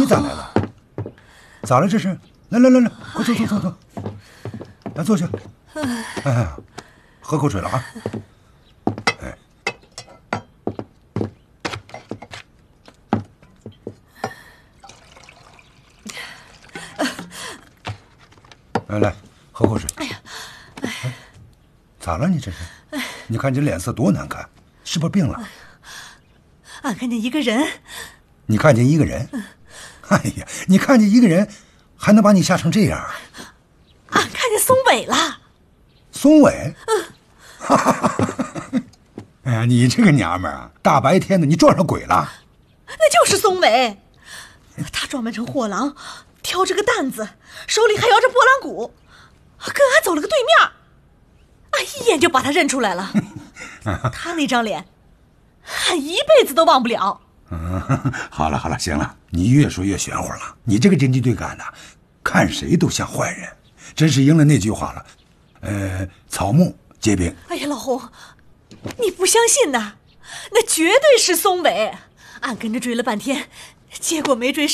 咋来了？咋了这是？来，快坐，来坐下。哎呀，喝口水了啊。哎，来，喝口水。哎呀，咋了你这是？你看你脸色多难看，是不是病了？ 俺看见一个人。 你看见一个人？哎呀，你看见一个人，还能把你吓成这样？ 俺看见松伟了。 松伟？哎呀，你这个娘们儿啊，大白天的你撞上鬼了？ 那就是松伟，他装扮成货郎，挑着个担子，手里还摇着拨浪鼓，跟俺走了个对面。俺一眼就把他认出来了。他那张脸，俺一辈子都忘不了。 好了，行了，你越说越玄乎了。你这个侦缉队干的，看谁都像坏人，真是应了那句话了。草木皆兵。 哎呀，老洪，你不相信呐？那绝对是松伟。俺跟着追了半天，结果没追上。